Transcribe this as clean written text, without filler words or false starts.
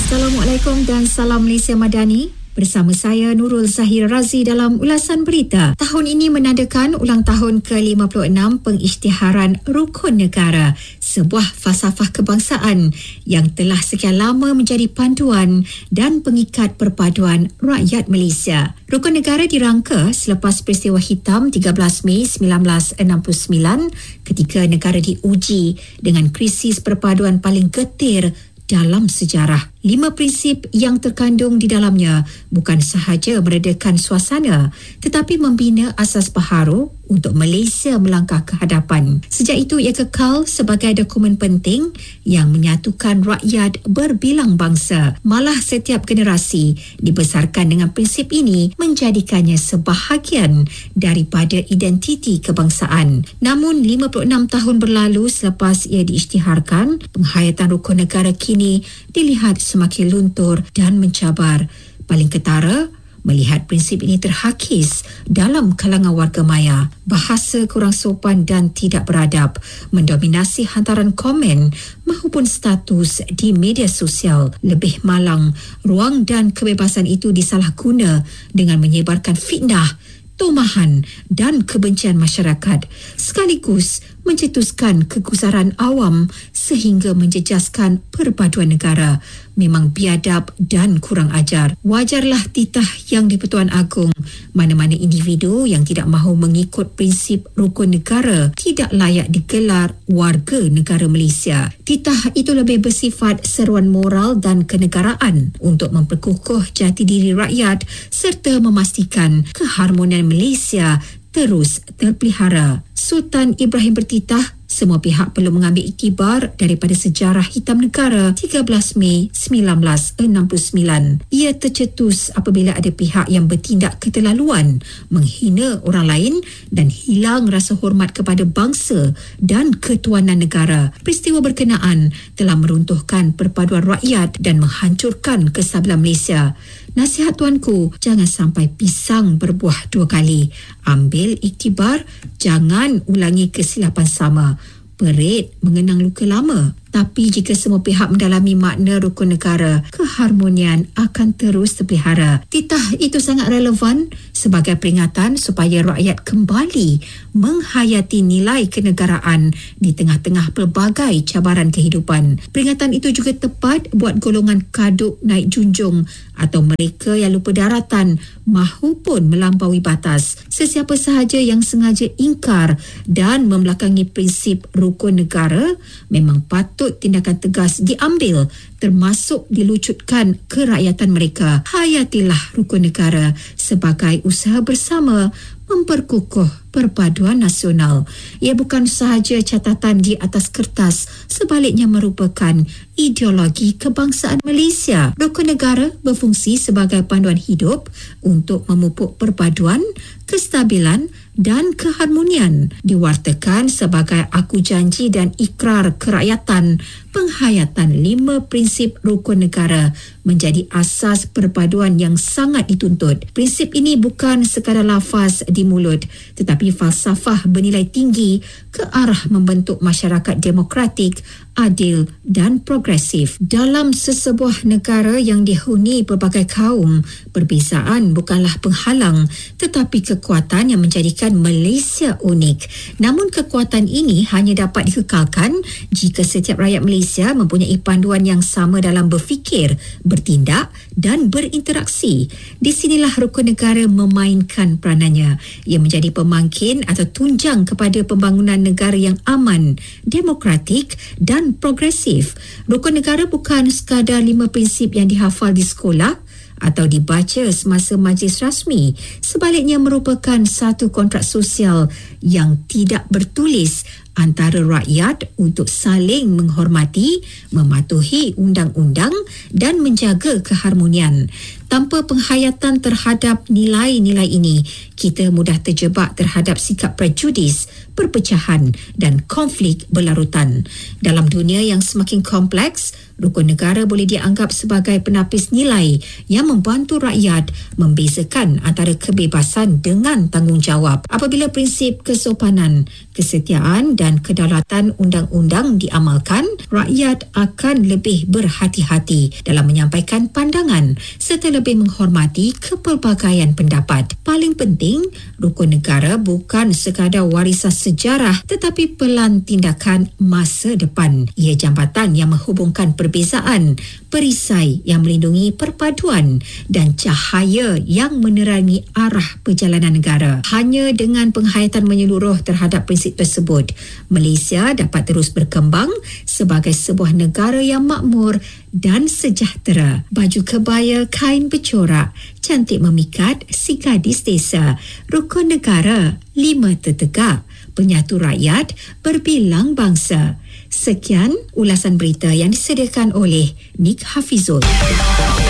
Assalamualaikum dan salam Malaysia Madani. Bersama saya Nurul Zahir Razi dalam ulasan berita. Tahun ini menandakan ulang tahun ke-56 pengisytiharan Rukun Negara, sebuah falsafah kebangsaan yang telah sekian lama menjadi panduan dan pengikat perpaduan rakyat Malaysia. Rukun Negara dirangka selepas peristiwa hitam 13 Mei 1969 ketika negara diuji dengan krisis perpaduan paling getir dalam sejarah. 5 prinsip yang terkandung di dalamnya bukan sahaja meredakan suasana tetapi membina asas baharu untuk Malaysia melangkah ke hadapan. Sejak itu ia kekal sebagai dokumen penting yang menyatukan rakyat berbilang bangsa. Malah setiap generasi dibesarkan dengan prinsip ini menjadikannya sebahagian daripada identiti kebangsaan. Namun 56 tahun berlalu selepas ia diisytiharkan, penghayatan Rukun Negara kini dilihat semakin luntur dan mencabar. Paling ketara, melihat prinsip ini terhakis dalam kalangan warga maya. Bahasa kurang sopan dan tidak beradab mendominasi hantaran komen maupun status di media sosial. Lebih malang, ruang dan kebebasan itu disalahguna dengan menyebarkan fitnah, tomahan dan kebencian masyarakat, sekaligus mencetuskan kegusaran awam sehingga menjejaskan perpaduan negara. Memang biadab dan kurang ajar. Wajarlah titah yang di-Pertuan Agong mana-mana individu yang tidak mahu mengikut prinsip Rukun Negara tidak layak digelar warga negara Malaysia. Titah itu lebih bersifat seruan moral dan kenegaraan untuk memperkukuh jati diri rakyat serta memastikan keharmonian Malaysia terus terpelihara. Sultan Ibrahim bertitah semua pihak perlu mengambil iktibar daripada sejarah hitam negara 13 Mei 1969. Ia tercetus apabila ada pihak yang bertindak keterlaluan, menghina orang lain dan hilang rasa hormat kepada bangsa dan ketuanan negara. Peristiwa berkenaan telah meruntuhkan perpaduan rakyat dan menghancurkan kestabilan Malaysia. Nasihat tuanku, jangan sampai pisang berbuah 2 kali. Ambil iktibar, jangan ulangi kesilapan sama. Perit mengenang luka lama. Tapi jika semua pihak mendalami makna Rukun Negara, keharmonian akan terus terpelihara. Titah itu sangat relevan sebagai peringatan supaya rakyat kembali menghayati nilai kenegaraan di tengah-tengah pelbagai cabaran kehidupan. Peringatan itu juga tepat buat golongan kaduk naik junjung atau mereka yang lupa daratan mahupun melampaui batas. Sesiapa sahaja yang sengaja ingkar dan membelakangi prinsip Rukun Negara memang patut tindakan tegas diambil, termasuk dilucutkan kerakyatan mereka. Hayatilah Rukun Negara sebagai usaha bersama memperkukuh perpaduan nasional. Ia bukan sahaja catatan di atas kertas, sebaliknya merupakan ideologi kebangsaan Malaysia. Rukun Negara berfungsi sebagai panduan hidup untuk memupuk perpaduan, kestabilan dan keharmonian. Diwartakan sebagai aku janji dan ikrar kerakyatan. Penghayatan 5 prinsip Rukun Negara menjadi asas perpaduan yang sangat dituntut. Prinsip ini bukan sekadar lafaz di mulut, tetapi falsafah bernilai tinggi ke arah membentuk masyarakat demokratik, adil dan progresif. Dalam sesebuah negara yang dihuni pelbagai kaum, perbezaan bukanlah penghalang tetapi kekuatan yang menjadikan Malaysia unik. Namun kekuatan ini hanya dapat dikekalkan jika setiap rakyat Malaysia mempunyai panduan yang sama dalam berfikir, bertindak dan berinteraksi. Di sinilah Rukun Negara memainkan peranannya. Ia menjadi pemangkin atau tunjang kepada pembangunan negara yang aman, demokratik dan progresif. Rukun Negara bukan sekadar 5 prinsip yang dihafal di sekolah atau dibaca semasa majlis rasmi. Sebaliknya merupakan satu kontrak sosial yang tidak bertulis antara rakyat untuk saling menghormati, mematuhi undang-undang dan menjaga keharmonian. Tanpa penghayatan terhadap nilai-nilai ini, kita mudah terjebak terhadap sikap prejudis, perpecahan dan konflik berlarutan. Dalam dunia yang semakin kompleks, Rukun negara boleh dianggap sebagai penapis nilai yang membantu rakyat membezakan antara kebebasan dengan tanggungjawab. Apabila prinsip kesopanan, kesetiaan dan kedaulatan undang-undang diamalkan, rakyat akan lebih berhati-hati dalam menyampaikan pandangan serta lebih menghormati kepelbagaian pendapat. Paling penting, rukun negara bukan sekadar warisan sejarah tetapi pelan tindakan masa depan. Ia jambatan yang menghubungkan perbezaan, perisai yang melindungi perpaduan dan cahaya yang menerangi arah perjalanan negara. Hanya dengan penghayatan menyeluruh terhadap prinsip tersebut, Malaysia dapat terus berkembang sebagai sebuah negara yang makmur dan sejahtera. Baju kebaya kain bercorak, cantik memikat si gadis desa. Rukun negara, 5 tertegak, penyatu rakyat, berbilang bangsa. Sekian ulasan berita yang disediakan oleh Nik Hafizul.